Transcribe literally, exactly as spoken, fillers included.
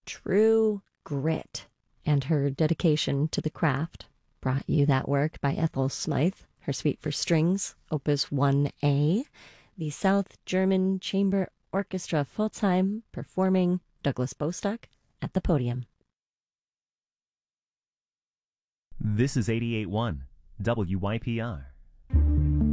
true grit. And her dedication to the craft brought you that work by Ethel Smythe, her Suite for Strings, Opus one A, the South German Chamber Orchestra Pforzheim performing Douglas Bostock at the podium. This is eighty-eight point one W Y P R.